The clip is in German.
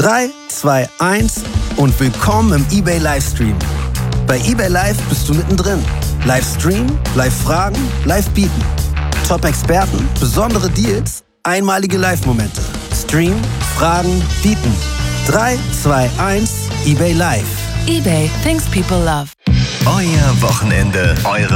3, 2, 1 und willkommen im eBay Livestream. Bei eBay Live bist du mittendrin. Live streamen, live fragen, live bieten. Top-Experten, besondere Deals, einmalige Live-Momente. Stream, fragen, bieten. 3, 2, 1, eBay Live. eBay, things people love. Euer Wochenende, eure